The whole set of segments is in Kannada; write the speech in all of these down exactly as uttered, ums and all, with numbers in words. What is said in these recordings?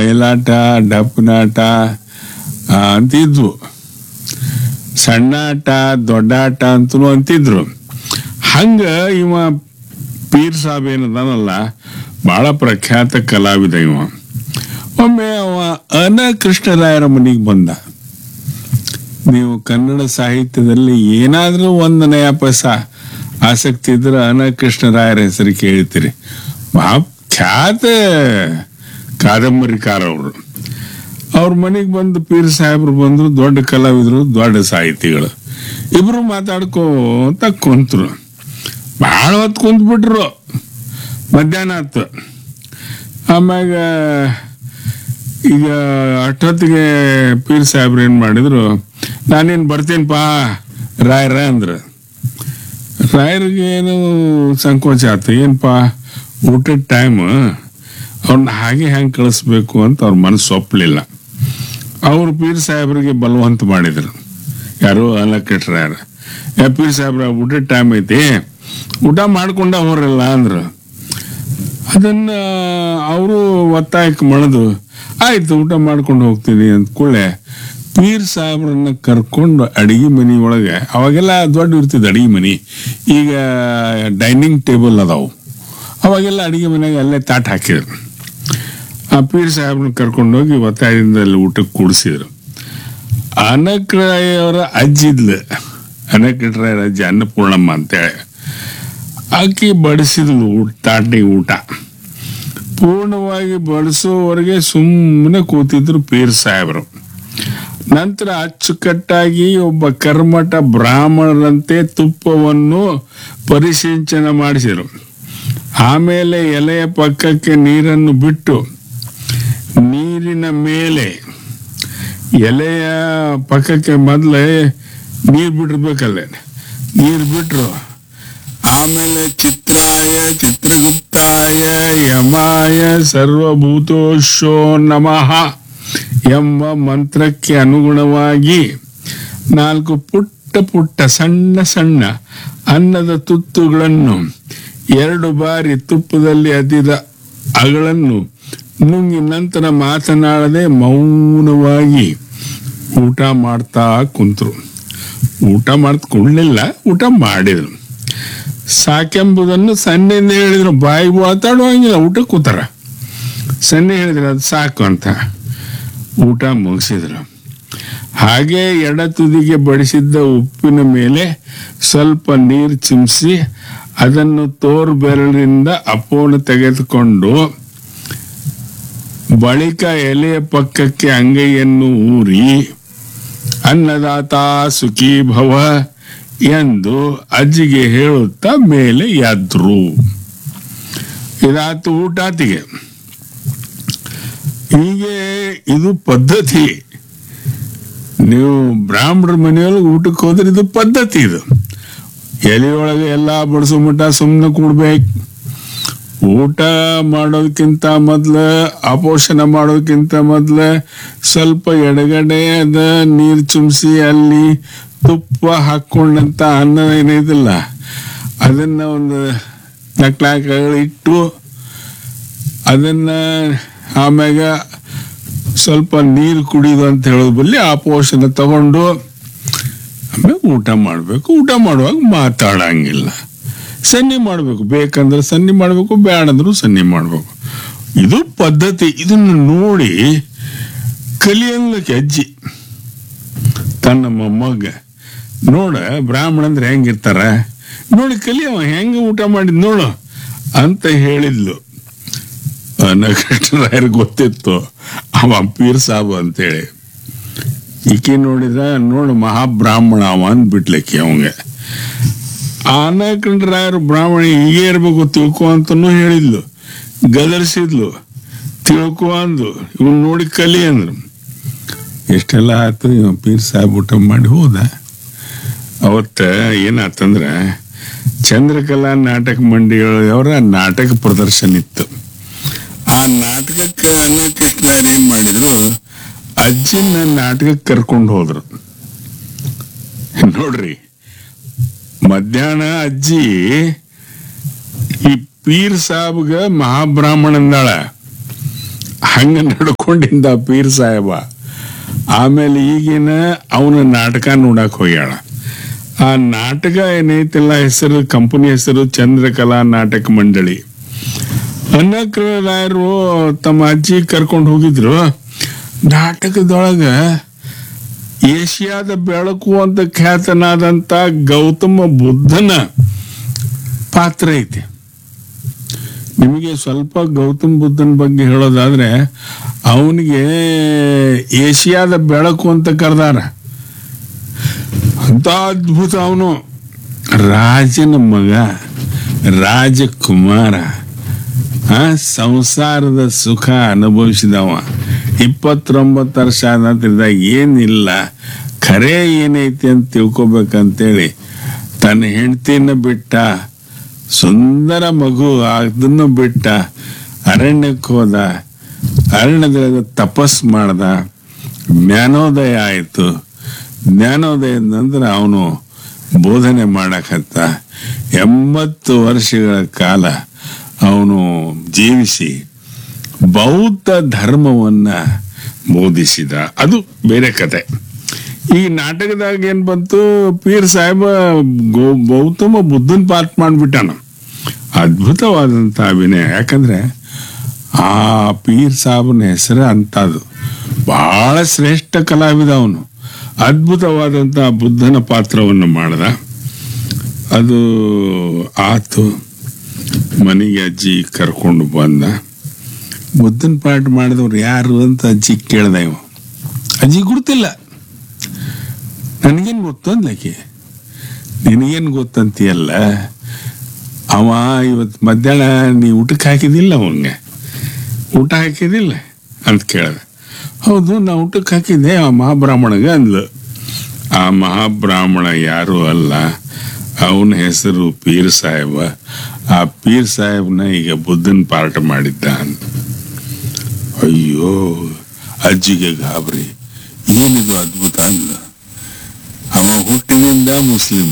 ಬಯಲಾಟ, ಡಪ್ಪನಾಟ ಅಂತಿದ್ವು. ಸಣ್ಣ ಆಟ, ದೊಡ್ಡ ಆಟ ಅಂತೂ ಅಂತಿದ್ರು. ಹಂಗ ಇವ ಪೀರ್ ಸಾಬ್ ಏನದಾನಲ್ಲ, ಬಹಳ ಪ್ರಖ್ಯಾತ ಕಲಾವಿದ ಇವ. ಒಮ್ಮೆ ಅವ ಅನ ಕೃಷ್ಣರಾಯರ ಮನೆಗೆ ಬಂದ. ನೀವು ಕನ್ನಡ ಸಾಹಿತ್ಯದಲ್ಲಿ ಏನಾದರೂ ಒಂದು ನಯ ಪೈಸ ಆಸಕ್ತಿ ಇದ್ರೆ ಅನ ಕೃಷ್ಣರಾಯರ ಹೆಸರು ಕೇಳ್ತೀರಿ. ಮಹಾ ಖ್ಯಾತ ಕಾದಂಬರಿಕಾರ ಅವರು. ಅವ್ರ ಮನೆಗೆ ಬಂದು ಪೀರ್ ಸಾಹೇಬ್ರು ಬಂದರು. ದೊಡ್ಡ ಕಲಾವಿದರು, ದೊಡ್ಡ ಸಾಹಿತಿಗಳು. ಇಬ್ರು ಮಾತಾಡ್ಕೋತ ಕುಂತರು. ಭಾಳ ಹೊತ್ತು ಕುಂತ್ಬಿಟ್ರು. ಮಧ್ಯಾಹ್ನ ಆಯ್ತು. ಆಮ್ಯಾಗ ಈಗ ಅಷ್ಟೊತ್ತಿಗೆ ಪೀರ್ ಸಾಹೇಬ್ರು ಏನು ಮಾಡಿದ್ರು, ನಾನೇನು ಬರ್ತೀನಪ್ಪ ರಾಯರ ಅಂದ್ರೆ. ರಾಯರಿಗೆ ಏನು ಸಂಕೋಚ ಆಯ್ತು. ಏನಪ್ಪ ಊಟದ ಟೈಮ್, ಅವ್ರನ್ನ ಹಾಗೆ ಹೆಂಗೆ ಕಳಿಸ್ಬೇಕು ಅಂತ ಅವ್ರ ಮನಸ್ಸು ಒಪ್ಪಲಿಲ್ಲ. ಅವರು ಪೀರ್ ಸಾಹೇಬ್ರಿಗೆ ಬಲವಂತ ಮಾಡಿದರು. ಯಾರು ಅಲಕಟ್ರಾಯರ. ಯಾ ಪೀರ್ ಸಾಹೇಬ್ರ ಊಟದ ಟೈಮ್ ಐತಿ, ಊಟ ಮಾಡ್ಕೊಂಡ ಹೋರಲ್ಲ ಅಂದ್ರು. ಅದನ್ನ ಅವರು ಒತ್ತಾಯಕ್ಕೆ ಮಣದು ಆಯ್ತು ಊಟ ಮಾಡ್ಕೊಂಡು ಹೋಗ್ತೀನಿ ಅಂತ ಕೂಡಲೇ ಪೀರ್ ಸಾಹೇಬ್ರನ್ನ ಕರ್ಕೊಂಡು ಅಡಿಗೆ ಮನೆ ಒಳಗೆ, ಅವಾಗೆಲ್ಲ ದೊಡ್ಡ ಇರ್ತಿದ್ದು ಅಡಿಗೆ ಮನೆ, ಈಗ ಡೈನಿಂಗ್ ಟೇಬಲ್ ಅದಾವು. ಅವಾಗೆಲ್ಲ ಅಡಿಗೆ ಮನೆಗೆ ಅಲ್ಲೇ ತಾಟ್ ಹಾಕಿದ್ರು. ಆ ಪೀರ್ ಸಾಹೇಬ್ರನ್ನ ಕರ್ಕೊಂಡೋಗಿ ಒತ್ತಾಯದಿಂದ ಅಲ್ಲಿ ಊಟಕ್ಕೆ ಕೂಡಿಸಿದ್ರು. ಅನಕರಾಯವರ ಅಜ್ಜಿದ್ಲು, ಅನಕರಾಯರ ಅಜ್ಜಿ ಅನ್ನಪೂರ್ಣಮ್ಮ ಅಂತೇಳಿ. ಆಕಿ ಬಡಿಸಿದ್ಲು ಊಟ, ತಾಟಿಗೆ ಊಟ ಪೂರ್ಣವಾಗಿ ಬಡಿಸೋವರೆಗೆ ಸುಮ್ಮನೆ ಕೂತಿದ್ರು ಪೀರ್ ಸಾಹೇಬರು. ನಂತರ ಅಚ್ಚುಕಟ್ಟಾಗಿ ಒಬ್ಬ ಕರ್ಮಠ ಬ್ರಾಹ್ಮಣರಂತೆ ತುಪ್ಪವನ್ನು ಪರಿಸಿಂಚನ ಮಾಡಿಸಿದರು. ಆಮೇಲೆ ಎಲೆಯ ಪಕ್ಕಕ್ಕೆ ನೀರನ್ನು ಬಿಟ್ಟು, ನೀರಿನ ಮೇಲೆ ಎಲೆಯ ಪಕ್ಕಕ್ಕೆ ಮೊದಲೇ ನೀರು ಬಿಟ್ಟಿರ್ಬೇಕಲ್ಲೇ, ನೀರು ಬಿಟ್ರು. ಆಮೇಲೆ ಚಿತ್ರಾಯ ಚಿತ್ರಗುಪ್ತಾಯ ಯಮಾಯ ಸರ್ವಭೂತೋಶೋ ನಮಃ ಎಂಬ ಮಂತ್ರಕ್ಕೆ ಅನುಗುಣವಾಗಿ ನಾಲ್ಕು ಪುಟ್ಟ ಪುಟ್ಟ ಸಣ್ಣ ಸಣ್ಣ ಅನ್ನದ ತುತ್ತುಗಳನ್ನು ಎರಡು ಬಾರಿ ತುಪ್ಪದಲ್ಲಿ ಅದ್ದಿದ ಅಗಳನ್ನು ನುಂಗಿ ನಂತರ ಮಾತನಾಡದೆ ಮೌನವಾಗಿ ಊಟ ಮಾಡ್ತಾ ಕುಂತರು. ಊಟ ಮಾಡ್ಕೊಳ್ಳಿಲ್ಲ, ಊಟ ಮಾಡಿದ್ರು. ಸಾಕೆಂಬುದನ್ನು ಸನ್ನೆಯಿಂದ ಹೇಳಿದ್ರು. ಬಾಯಿಗೆ ಮಾತಾಡುವಂಗಿಲ್ಲ, ಊಟ ಕೂತಾರ. ಸನ್ನೆ ಹೇಳಿದ್ರು ಅದು ಸಾಕು ಅಂತ. ಊಟ ಮುಗಿಸಿದ್ರು. ಹಾಗೆ ಎಡ ತುದಿಗೆ ಬಡಿಸಿದ್ದ ಉಪ್ಪಿನ ಮೇಲೆ ಸ್ವಲ್ಪ ನೀರು ಚಿಮ್ಮಿಸಿ ಅದನ್ನು ತೋರು ಬೆರಳಿನಿಂದ ಅಪೋಣ ತೆಗೆದುಕೊಂಡು ಬಳಿಕ ಎಲೆಯ ಪಕ್ಕಕ್ಕೆ ಅಂಗೈಯನ್ನು ಊರಿ ಅನ್ನದಾತ ಸುಖೀ ಭವ ಎಂದು ಅಜ್ಜಿಗೆ ಹೇಳುತ್ತಾ ಮೇಲೆ ಎದ್ರು. ಇದಾತು ಊಟಾತಿಗೆ. ಹೀಗೆ ಇದು ಪದ್ಧತಿ. ನೀವು ಬ್ರಾಹ್ಮಣರ ಮನೆಯೊಳಗೆ ಊಟಕ್ಕೆ ಹೋದ್ರೆ ಇದು ಪದ್ಧತಿ. ಇದು ಎಲೆಯೊಳಗೆ ಎಲ್ಲ ಬಡಿಸೋ ಮಟ್ಟ ಸುಮ್ಮನೆ ಕೂಡ್ಬೇಕು. ಊಟ ಮಾಡೋದಕ್ಕಿಂತ ಮೊದ್ಲ, ಅಪೋಷಣ ಮಾಡೋದಕ್ಕಿಂತ ಮೊದ್ಲ ಸ್ವಲ್ಪ ಎಡಗಡೆ ಅದ ನೀರು ಚುಮ್ಸಿ ಅಲ್ಲಿ ತುಪ್ಪ ಹಾಕೊಂಡಂತ ಅನ್ನ ಏನಿದಿಲ್ಲ ಅದನ್ನ ಒಂದು ತಕ್ಲಾಕ ಇಟ್ಟು ಅದನ್ನ ಆಮ್ಯಾಗ ಸ್ವಲ್ಪ ನೀರು ಕುಡಿದು ಅಂತ ಹೇಳೋದು ಬಲ್ಲಿ ಆ ಪೋಷಣ ತಗೊಂಡು ಆಮೇಲೆ ಊಟ ಮಾಡಬೇಕು. ಊಟ ಮಾಡುವಾಗ ಮಾತಾಡಂಗಿಲ್ಲ, ಸನ್ನಿ ಮಾಡಬೇಕು. ಬೇಕಂದ್ರೆ ಸನ್ನಿ ಮಾಡಬೇಕು, ಬೇಡಂದ್ರೂ ಸನ್ನಿ ಮಾಡಬೇಕು. ಇದು ಪದ್ಧತಿ. ಇದನ್ನು ನೋಡಿ ಕಲಿಯಲ್ಲಕ್ಕೆ ಅಜ್ಜಿ ತನ್ನ ಮೊಮ್ಮಗ, ನೋಡ ಬ್ರಾಹ್ಮಣ ಅಂದ್ರೆ ಹೆಂಗಿರ್ತಾರ ನೋಡಿ, ಕಲಿಯವ ಹೆಂಗ ಊಟ ಮಾಡಿದ್ ನೋಡು ಅಂತ ಹೇಳಿದ್ಲು. ಅನಕೃಷ್ಣರಾಯರ್ ಗೊತ್ತಿತ್ತು ಅವ ಪೀರ್ ಸಾಬ್ ಅಂತೇಳಿ. ಈಕೆ ನೋಡಿದ್ರ ನೋಡು ಮಹಾಬ್ರಾಹ್ಮಣ ಅವ ಅಂದ್ಬಿಟ್ಲಿಕ್ಕೆ ಅವಂಗೆ. ಅನಕೃಷ್ಣರಾಯರು ಬ್ರಾಹ್ಮಣ ಹೀಗೆ ಇರ್ಬೇಕು ತಿಳ್ಕೊ ಅಂತನೂ ಹೇಳಿದ್ಲು, ಗದರ್ಸಿದ್ಲು. ತಿಳ್ಕೊ ಅಂದು ಇವನ್ ನೋಡಿ ಕಲಿ ಅಂದ್ರು. ಎಷ್ಟೆಲ್ಲ ಆಯ್ತು. ಇವ ಪೀರ್ ಸಾಬ್ ಊಟ ಮಾಡಿ ಹೋದ. ಅವತ್ತ ಏನಾತಂದ್ರ ಚಂದ್ರಕಲಾ ನಾಟಕ ಮಂಡಿಯವರ ನಾಟಕ ಪ್ರದರ್ಶನ ಇತ್ತು. ಆ ನಾಟಕಕ್ಕೆ ಅನಕೃಷ್ಣರಾಯರ್ ಏನ್ ಮಾಡಿದ್ರು, ಅಜ್ಜಿನ ನಾಟಕಕ್ಕೆ ಕರ್ಕೊಂಡು ಹೋದ್ರು. ನೋಡ್ರಿ, ಮಧ್ಯಾಹ್ನ ಅಜ್ಜಿ ಈ ಪೀರ್ ಸಾಬ್ಗ ಮಹಾಬ್ರಾಹ್ಮಣ ಅಂದಾಳ. ಹಂಗ ನಡ್ಕೊಂಡಿದ್ದ ಪೀರ್ ಸಾಹೇಬ. ಆಮೇಲೆ ಈಗಿನ ಅವನ ನಾಟಕ ನೋಡಕ್ ಹೋಗ್ಯಾಳ. ಆ ನಾಟಕ ಏನೈತಿಲ್ಲ, ಹೆಸರು ಕಂಪನಿ ಹೆಸರು ಚಂದ್ರಕಲಾ ನಾಟಕ ಮಂಡಳಿ. ಅನ್ನಕ್ರಾಯರು ತಮ್ಮ ಅಜ್ಜಿ ಕರ್ಕೊಂಡು ಹೋಗಿದ್ರು. ನಾಟಕದೊಳಗ ಏಷ್ಯಾದ ಬೆಳಕು ಅಂತ ಖ್ಯಾತನಾದಂತ ಗೌತಮ ಬುದ್ಧನ ಪಾತ್ರ ಐತಿ. ನಿಮಗೆ ಸ್ವಲ್ಪ ಗೌತಮ್ ಬುದ್ಧನ ಬಗ್ಗೆ ಹೇಳೋದಾದ್ರೆ, ಅವನಿಗೆ ಏಷ್ಯಾದ ಬೆಳಕು ಅಂತ ಕರೆದಾರ. ಅಂತ ಅದ್ಭುತ ಅವನು. ರಾಜನ ಮಗ, ರಾಜಕುಮಾರ, ಆ ಸಂಸಾರದ ಸುಖ ಅನುಭವಿಸಿದವ. ಇಪ್ಪತ್ತೊಂಬತ್ತು ವರ್ಷ ಅನ್ನತಿದ್ದಾಗ ಏನಿಲ್ಲ, ಖರೆ ಏನೈತಿ ಅಂತ ತಿಳ್ಕೊಬೇಕಂತೇಳಿ ತನ್ನ ಹೆಂಡತಿನ ಬಿಟ್ಟ, ಸುಂದರ ಮಗು ಅದನ್ನು ಬಿಟ್ಟ, ಅರಣ್ಯಕ್ಕೆ ಹೋದ. ಅರಣ್ಯದಾಗ ತಪಸ್ ಮಾಡ್ದ. ಜ್ಞಾನೋದಯ ಆಯಿತು. ಜ್ಞಾನೋದಯದ ನಂತರ ಅವನು ಬೋಧನೆ ಮಾಡಕತ್ತ. ಎಂಬತ್ತು ವರ್ಷಗಳ ಕಾಲ ಅವನು ಜೀವಿಸಿ ಬೌದ್ಧ ಧರ್ಮವನ್ನ ಬೋಧಿಸಿದ. ಅದು ಬೇರೆ ಕತೆ. ಈ ನಾಟಕದಾಗ ಏನ್ ಬಂತು, ಪೀರ್ ಸಾಹೇಬ ಗೌ ಗೌತಮ ಬುದ್ಧನ್ ಪಾತ್ರ ಮಾಡ್ಬಿಟ್ಟಾನ. ಅದ್ಭುತವಾದಂತ ಅಭಿನಯ. ಯಾಕಂದ್ರೆ ಆ ಪೀರ್ ಸಾಹೇಬನ ಹೆಸರು ಅಂತದು. ಬಹಳ ಶ್ರೇಷ್ಠ ಕಲಾವಿದ ಅವನು. ಅದ್ಭುತವಾದಂತ ಬುದ್ಧನ ಪಾತ್ರವನ್ನು ಮಾಡ್ದ. ಅದು ಆತು. ಮನೆಗೆ ಅಜ್ಜಿ ಕರ್ಕೊಂಡು ಬಂದ. ಬುದ್ಧನ ಪಾಠ ಮಾಡಿದವ್ರು ಯಾರು ಅಂತ ಅಜ್ಜಿ ಕೇಳ್ದ. ಇವ ಅಜ್ಜಿ ಗುರ್ತಿಲ್ಲ. ನನಗೇನು ಗೊತ್ತಂದ್ಲಕ್ಕೆ, ನಿನಗೇನು ಗೊತ್ತಂತೀಯಲ್ಲ, ಅವ ಇವತ್ತು ಮಧ್ಯಾಹ್ನ ನೀ ಊಟಕ್ಕೆ ಹಾಕಿದಿಲ್ಲ, ಅವಂಗೆ ಊಟ ಹಾಕಿದಿಲ್ಲ ಅಂತ ಕೇಳ್ದ. ಹೌದು, ನಾ ಊಟಕ್ಕೆ ಹಾಕಿದ್ದೆ ಆ ಮಹಾಬ್ರಾಹ್ಮಣಗ ಅಂದ್ಲು. ಆ ಮಹಾಬ್ರಾಹ್ಮಣ ಯಾರು ಅಲ್ಲ, ಅವನ ಹೆಸರು ಪೀರ್ ಸಾಹೇಬ. ಆ ಪೀರ್ ಸಾಹೇಬ್ನ ಈಗ ಬುದ್ಧನ ಪಾಠ ಮಾಡಿದ್ದ ಅಂತ. ಅಯ್ಯೋ, ಅಜ್ಜಿಗೆ ಗಾಬರಿ. ಏನಿದು ಅದ್ಭುತ ಅಂದ. ಅವ ಹುಟ್ಟಿನಿಂದ ಮುಸ್ಲಿಂ,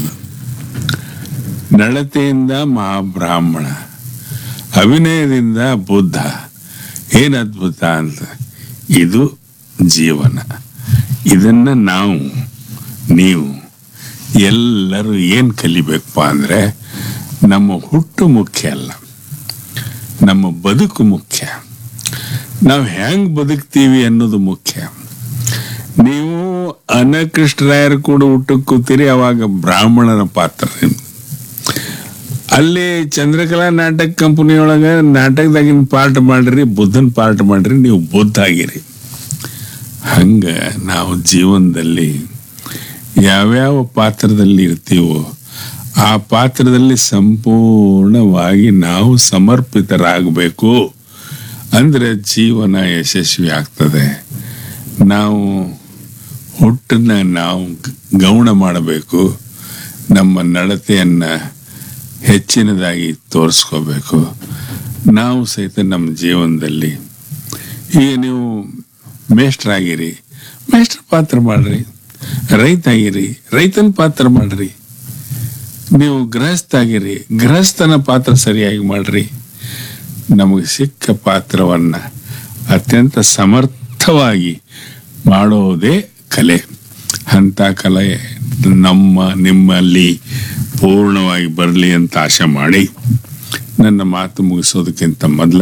ನಡತೆಯಿಂದ ಮಹಾಬ್ರಾಹ್ಮಣ, ಅಭಿನಯದಿಂದ ಬುದ್ಧ. ಏನ್ ಅದ್ಭುತ ಅಂತ. ಇದು ಜೀವನ. ಇದನ್ನ ನಾವು ನೀವು ಎಲ್ಲರೂ ಏನ್ ಕಲಿಬೇಕಪ್ಪ ಅಂದ್ರೆ, ನಮ್ಮ ಹುಟ್ಟು ಮುಖ್ಯ ಅಲ್ಲ, ನಮ್ಮ ಬದುಕು ಮುಖ್ಯ. ನಾವು ಹೆಂಗ್ ಬದುಕ್ತೀವಿ ಅನ್ನೋದು ಮುಖ್ಯ. ನೀವು ಅನ್ನಕೃಷ್ಣರಾಯರು ಕೂಡ ಊಟಕ್ಕೆ ಕೂತೀರಿ, ಅವಾಗ ಬ್ರಾಹ್ಮಣರ ಪಾತ್ರ. ಅಲ್ಲಿ ಚಂದ್ರಕಲಾ ನಾಟಕ ಕಂಪನಿಯೊಳಗ ನಾಟಕದಾಗಿನ ಪಾಠ ಮಾಡ್ರಿ, ಬುದ್ಧನ ಪಾಠ ಮಾಡ್ರಿ, ನೀವು ಬುದ್ಧ ಆಗಿರಿ. ಹಂಗ ನಾವು ಜೀವನದಲ್ಲಿ ಯಾವ್ಯಾವ ಪಾತ್ರದಲ್ಲಿ ಇರ್ತೀವೋ ಆ ಪಾತ್ರದಲ್ಲಿ ಸಂಪೂರ್ಣವಾಗಿ ನಾವು ಸಮರ್ಪಿತರಾಗಬೇಕು. ಅಂದ್ರೆ ಜೀವನ ಯಶಸ್ವಿ ಆಗ್ತದೆ. ನಾವು ಹುಟ್ಟನ್ನ ನಾವು ಗೌಣ ಮಾಡಬೇಕು. ನಮ್ಮ ನಡತೆಯನ್ನ ಹೆಚ್ಚಿನದಾಗಿ ತೋರಿಸ್ಕೋಬೇಕು. ನಾವು ಸಹಿತ ನಮ್ಮ ಜೀವನದಲ್ಲಿ, ಈಗ ನೀವು ಮೇಷ್ಟ್ರಾಗಿರಿ, ಮೇಷ್ಟ್ರ ಪಾತ್ರ ಮಾಡ್ರಿ. ರೈತ ಆಗಿರಿ, ರೈತನ ಪಾತ್ರ ಮಾಡ್ರಿ. ನೀವು ಗೃಹಸ್ಥ ಆಗಿರಿ, ಗೃಹಸ್ಥನ ಪಾತ್ರ ಸರಿಯಾಗಿ ಮಾಡ್ರಿ. ನಮಗೆ ಸಿಕ್ಕ ಪಾತ್ರವನ್ನ ಅತ್ಯಂತ ಸಮರ್ಥವಾಗಿ ಮಾಡೋದೇ ಕಲೆ. ಅಂಥ ಕಲೆ ನಮ್ಮ ನಿಮ್ಮಲ್ಲಿ ಪೂರ್ಣವಾಗಿ ಬರಲಿ ಅಂತ ಆಶೆ ಮಾಡಿ ನನ್ನ ಮಾತು ಮುಗಿಸೋದಕ್ಕಿಂತ ಮೊದಲ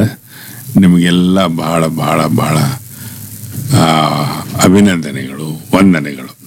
ನಿಮಗೆಲ್ಲ ಬಹಳ ಬಹಳ ಬಹಳ ಅಭಿನಂದನೆಗಳು, ವಂದನೆಗಳು.